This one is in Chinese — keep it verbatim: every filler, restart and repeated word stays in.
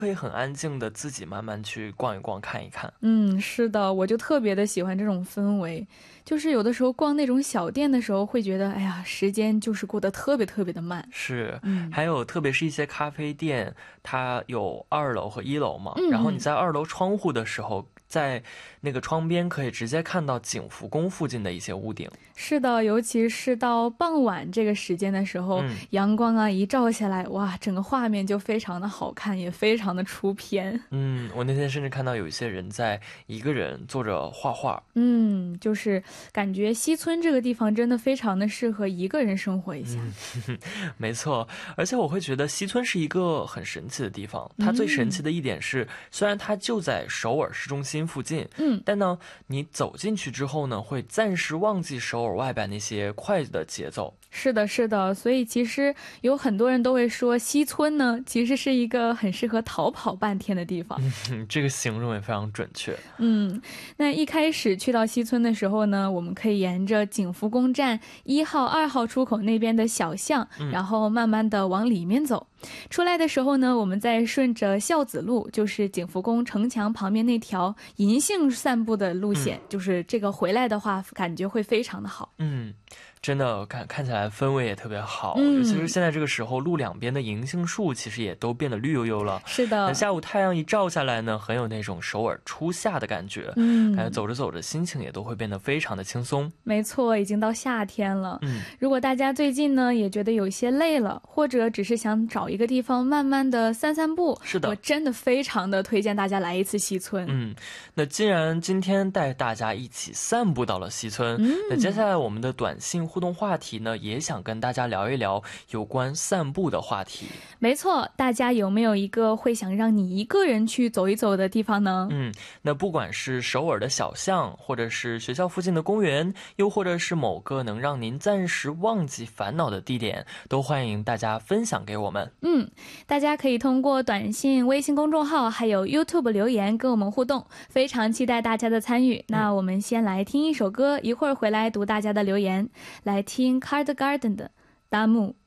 可以很安静的自己慢慢去逛一逛看一看。 嗯，是的，我就特别的喜欢这种氛围，就是有的时候逛那种小店的时候会觉得，哎呀，时间就是过得特别特别的慢。 是， 嗯还有特别是一些咖啡店，它有二楼和一楼嘛， 嗯嗯然后你在二楼窗户的时候，在那个窗边可以直接看到景福宫附近的一些屋顶。 是的，尤其是到傍晚这个时间的时候， 嗯阳光啊一照下来，哇，整个画面就非常的好看，也非常的出片。 嗯，我那天甚至看到有一些人在一个人坐着画画。 嗯，就是感觉西村这个地方真的非常的适合一个人生活一下。 嗯，没错，而且我会觉得西村是一个很神奇的地方。它最神奇的一点是，虽然它就在首尔市中心附近， 嗯， 但呢，你走进去之后呢，会暂时忘记首尔外边那些快的节奏。 是的，是的，所以其实有很多人都会说西村呢，其实是一个很适合逃跑半天的地方。 嗯，这个形容也非常准确。 嗯，那一开始去到西村的时候呢，我们可以沿着景福宫站一号、二号出口那边的小巷，然后慢慢的往里面走。出来的时候呢，我们再顺着孝子路，就是景福宫城墙旁边那条银杏散步的路线，就是这个回来的话，感觉会非常的好。 嗯，真的看看起来氛围也特别好， 嗯尤其是现在这个时候，路两边的银杏树其实也都变得绿油油了。 是的， 那下午太阳一照下来呢，很有那种首尔初夏的感觉。 嗯， 感觉走着走着，心情也都会变得非常的轻松。 没错，已经到夏天了。 嗯， 如果大家最近呢也觉得有些累了，或者只是想找一个地方慢慢的散散步， 是的， 我真的非常的推荐大家来一次西村。 嗯，那既然今天带大家一起散步到了西村， 嗯， 那接下来我们的短信互动话题呢，也想跟大家聊一聊有关散步的话题。 没错，大家有没有一个会想让你一个人去走一走的地方呢？ 嗯，那不管是首尔的小巷，或者是学校附近的公园，又或者是某个能让您暂时忘记烦恼的地点，都欢迎大家分享给我们。 嗯，大家可以通过短信、微信公众号还有 YouTube 留言跟我们互动，非常期待大家的参与。那我们先来听一首歌，一会儿回来读大家的留言。来听 Card Garden 的《大木》。